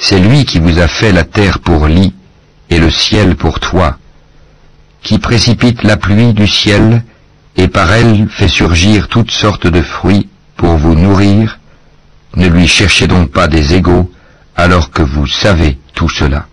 C'est lui qui vous a fait la terre pour lit et le ciel pour toit, qui précipite la pluie du ciel et par elle fait surgir toutes sortes de fruits pour vous nourrir. Ne lui cherchez donc pas des égaux alors que vous savez tout cela.